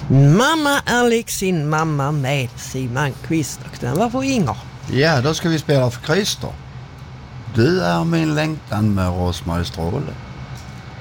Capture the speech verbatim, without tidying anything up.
Mamma Alex, sin mamma med Simon Kvist, och den var för Inger. Ja, då ska vi spela för Christer. Du är min längtan med Rosmarie Stråle.